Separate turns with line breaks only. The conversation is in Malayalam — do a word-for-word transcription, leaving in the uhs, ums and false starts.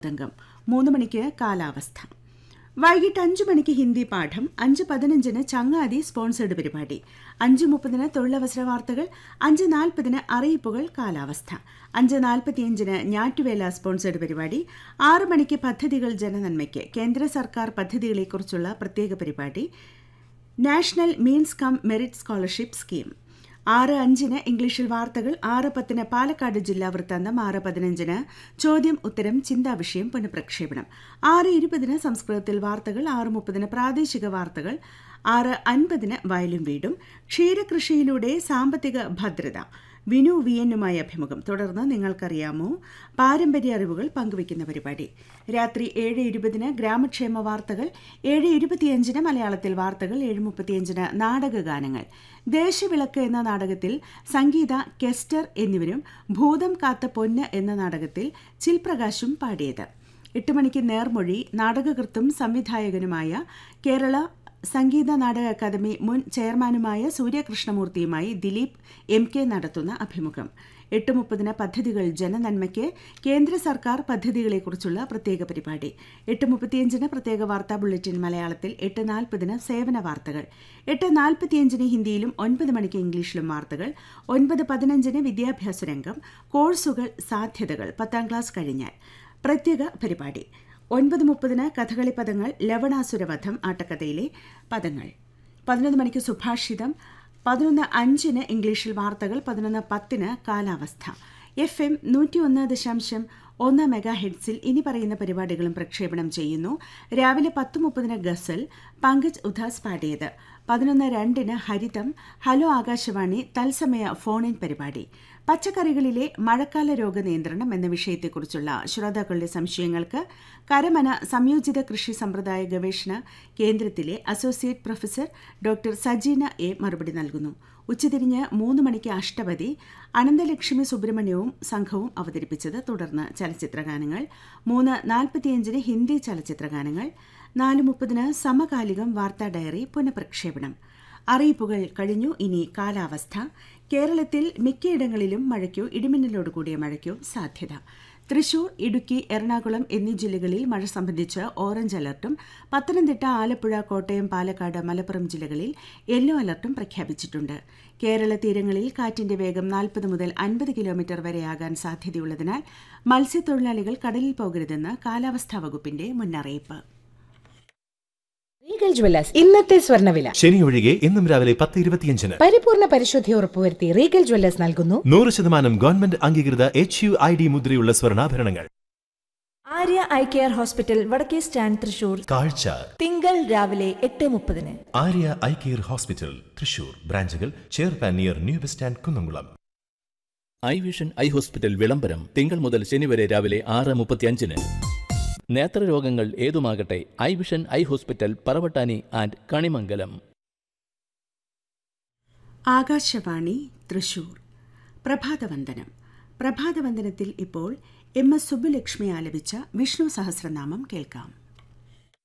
തങ്കം മൂന്ന് മണിക്ക് കാലാവസ്ഥ. വൈകിട്ട് അഞ്ചു മണിക്ക് ഹിന്ദി പാഠം. അഞ്ച് പതിനഞ്ചിന് ചങ്ങാതി സ്പോൺസേഡ് പരിപാടി. അഞ്ച് മുപ്പതിന് തൊഴിലവസര വാർത്തകൾ. അഞ്ച് നാൽപ്പതിന് അറിയിപ്പുകൾ കാലാവസ്ഥ. അഞ്ച് നാൽപ്പത്തിയഞ്ചിന് ഞാറ്റുവേല സ്പോൺസേഡ് പരിപാടി. ആറ് മണിക്ക് പദ്ധതികൾ ജനനന്മയ്ക്ക് കേന്ദ്ര സർക്കാർ പദ്ധതികളെക്കുറിച്ചുള്ള പ്രത്യേക പരിപാടി. National means come merit scholarship scheme. ആറ് അഞ്ചിന് ഇംഗ്ലീഷിൽ വാർത്തകൾ. ആറ് പത്തിന് പാലക്കാട് ജില്ലാ വൃത്താന്തം. ആറ് പതിനഞ്ചിന് ചോദ്യം ഉത്തരം ചിന്താവിഷയം പുനഃപ്രക്ഷേപണം. ആറ് ഇരുപതിന് സംസ്കൃതത്തിൽ വാർത്തകൾ. ആറ് മുപ്പതിന് പ്രാദേശിക വാർത്തകൾ. ആറ് അൻപതിന് വയലും വീടും. ക്ഷീരകൃഷിയിലൂടെ സാമ്പത്തിക ഭദ്രത, വിനു വി എന്നുമായി അഭിമുഖം. തുടർന്ന് നിങ്ങൾക്കറിയാമോ പാരമ്പര്യ അറിവുകൾ പങ്കുവയ്ക്കുന്ന പരിപാടി. രാത്രി ഏഴ് ഇരുപതിന് ഗ്രാമക്ഷേമ വാർത്തകൾ. ഏഴ് ഇരുപത്തിയഞ്ചിന് മലയാളത്തിൽ വാർത്തകൾ. ഏഴ് മുപ്പത്തിയഞ്ചിന് നാടകഗാനങ്ങൾ. ദേശവിളക്ക് എന്ന നാടകത്തിൽ സംഗീത, കെസ്റ്റർ എന്നിവരും ഭൂതം കാത്ത പൊന്ന് എന്ന നാടകത്തിൽ ചിൽപ്രകാശും പാടിയത്. എട്ട് മണിക്ക് നേർമൊഴി. നാടകകൃത്തും സംവിധായകനുമായ കേരള സംഗീത നാടക അക്കാദമി മുൻ ചെയർമാനുമായ സൂര്യകൃഷ്ണമൂർത്തിയുമായി ദിലീപ് എം കെ നടത്തുന്ന അഭിമുഖം. എട്ട് മുപ്പതിന് പദ്ധതികൾ ജനനന്മയ്ക്ക് കേന്ദ്ര സർക്കാർ പദ്ധതികളെക്കുറിച്ചുള്ള പ്രത്യേക പരിപാടി. എട്ട് മുപ്പത്തിയഞ്ചിന് പ്രത്യേക വാർത്താ ബുള്ളറ്റിൻ മലയാളത്തിൽ. എട്ട് നാൽപ്പതിന് സേവന വാർത്തകൾ. എട്ട് നാൽപ്പത്തിയഞ്ചിന് ഹിന്ദിയിലും ഒൻപത് മണിക്ക് ഇംഗ്ലീഷിലും വാർത്തകൾ. ഒൻപത് പതിനഞ്ചിന് വിദ്യാഭ്യാസ രംഗം. കോഴ്സുകൾ സാധ്യതകൾ പത്താം ക്ലാസ് കഴിഞ്ഞാൽ പ്രത്യേക പരിപാടി. ഒൻപത് മുപ്പതിന് കഥകളി പദങ്ങൾ. ലവണാസുരവധം ആട്ടക്കഥയിലെ പദങ്ങൾ. പതിനൊന്ന് മണിക്ക് സുഭാഷിതം. പതിനൊന്ന് അഞ്ചിന് ഇംഗ്ലീഷിൽ വാർത്തകൾ. പതിനൊന്ന് പത്തിന് കാലാവസ്ഥ. എഫ് എം നൂറ്റി ഒന്ന് ദശാംശം ഒന്ന് മെഗാ ഹെഡ്സിൽ ഇനി പറയുന്ന പരിപാടികളും പ്രക്ഷേപണം ചെയ്യുന്നു. രാവിലെ പത്ത് മുപ്പതിന് ഗസൽ, പങ്കജ് ഉദാസ് പാടിയത്. പതിനൊന്ന് രണ്ടിന് ഹരിതം. ഹലോ ആകാശവാണി തത്സമയ ഫോൺ ഇൻ പരിപാടി. പച്ചക്കറികളിലെ മഴക്കാല രോഗനിയന്ത്രണം എന്ന വിഷയത്തെക്കുറിച്ചുള്ള ശ്രോതാക്കളുടെ സംശയങ്ങൾക്ക് കരമന സംയോജിത കൃഷി സമ്പ്രദായ ഗവേഷണ കേന്ദ്രത്തിലെ associate professor doctor Sajina A മറുപടി നൽകുന്നു. ഉച്ചതിരിഞ്ഞ് മൂന്ന് മണിക്ക് അഷ്ടപതി അനന്തലക്ഷ്മി സുബ്രഹ്മണ്യവും സംഘവും അവതരിപ്പിച്ചത്. തുടർന്ന് ചലച്ചിത്രഗാനങ്ങൾ. മൂന്ന് നാൽപ്പത്തിയഞ്ചിന് ഹിന്ദി ചലച്ചിത്രഗാനങ്ങൾ. നാല് മുപ്പതിന് സമകാലികം വാർത്താ ഡയറി പുനഃപ്രക്ഷേപണം. അറിയിപ്പുകൾ കഴിഞ്ഞു. ഇനി കാലാവസ്ഥ. കേരളത്തിൽ മിക്കയിടങ്ങളിലും മഴയ്ക്കോ ഇടിമിന്നലോട് കൂടിയ മഴയ്ക്കോ സാധ്യത. തൃശൂർ, ഇടുക്കി, എറണാകുളം എന്നീ ജില്ലകളിൽ മഴ സംബന്ധിച്ച് ഓറഞ്ച് അലർട്ടും പത്തനംതിട്ട, ആലപ്പുഴ, കോട്ടയം, പാലക്കാട്, മലപ്പുറം ജില്ലകളിൽ യെല്ലോ അലർട്ടും പ്രഖ്യാപിച്ചിട്ടുണ്ട്. കേരള തീരങ്ങളിൽ കാറ്റിന്റെ വേഗം നാൽപ്പത് മുതൽ അൻപത് കിലോമീറ്റർ വരെയാകാൻ സാധ്യതയുള്ളതിനാൽ മത്സ്യത്തൊഴിലാളികൾ കടലിൽ പോകരുതെന്ന് കാലാവസ്ഥാ വകുപ്പിന്റെ മുന്നറിയിപ്പ്.
റീഗൽ ജ്വല്ലേഴ്സ് ഇന്നത്തെ സ്വർണ്ണവില.
ശനി ഒഴികെ ഇന്നും രാവിലെ പത്ത് ഇരുപത്തിയഞ്ചിന്
പരിപൂർണ പരിശുദ്ധി ഉറപ്പുവരുത്തി റീഗൽ ജ്വല്ലേഴ്സ് നൽകുന്നു
നൂറ് ശതമാനം ഗവൺമെന്റ് അംഗീകൃത എച്ച് യു ഐ ഡി മുദ്രയുള്ള സ്വർണ്ണാഭരണങ്ങൾ.
ആര്യ ഐ കെയർ ഹോസ്പിറ്റൽ, വടക്കേ സ്റ്റാൻഡ്, തൃശൂർ.
കാഴ്ച
തിങ്കൾ രാവിലെ എട്ട് മുപ്പതിന്.
Arya eye care hospital, Thrissur. ബ്രാഞ്ചുകൾ ചേർപ്പാൻ near new bus stand, Kunnamkulam.
I vision eye hospital വിളംബരം തിങ്കൾ മുതൽ ശനി വരെ രാവിലെ ആറ് മുപ്പത്തിയഞ്ചിന്. നേത്രരോഗങ്ങൾ ഏതുമാകട്ടെ, I vision eye hospital, Paravattani and Kanimangalam.
Akashvani Thrissur. പ്രഭാതവന്ദനം. പ്രഭാതവന്ദനത്തിൽ ഇപ്പോൾ എം എസ് സുബ്ബുലക്ഷ്മി ആലപിച്ച വിഷ്ണു സഹസ്രനാമം കേൾക്കാം.